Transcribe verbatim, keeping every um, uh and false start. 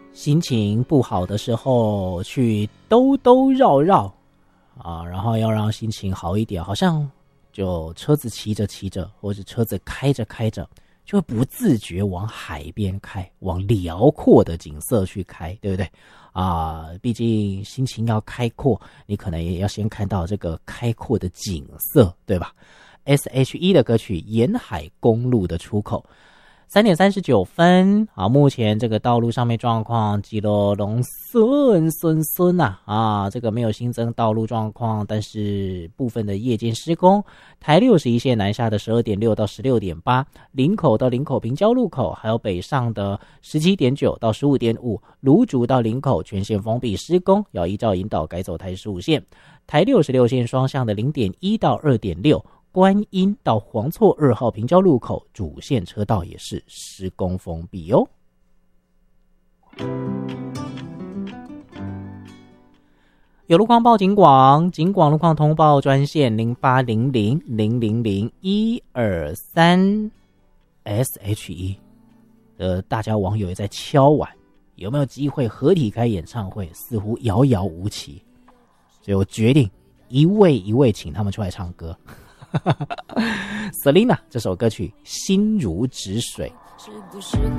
心情不好的时候去兜兜绕绕啊，然后要让心情好一点，好像就车子骑着骑着，或者车子开着开着，就会不自觉往海边开，往辽阔的景色去开，对不对啊？毕竟心情要开阔，你可能也要先看到这个开阔的景色，对吧？ S H E 的歌曲《沿海公路的出口》。三点三十九分啊！目前这个道路上面状况，基隆龙顺顺顺呐啊，这个没有新增道路状况，但是部分的夜间施工。台六十一线南下的十二点六到十六点八，林口到林口平交路口，还有北上的十七点九到十五点五，芦竹到林口全线封闭施工，要依照引导改走台十五线。台六十六线双向的零点一到二点六。观音到黄厝二号平交路口主线车道也是施工封闭哦。有路况报警广，警广路况通报专线零八零零零零零一二三 S H E。呃，大家网友也在敲碗，有没有机会合体开演唱会？似乎遥遥无期，所以我决定一位一位请他们出来唱歌。Selina 这首歌曲心如止水， 是不是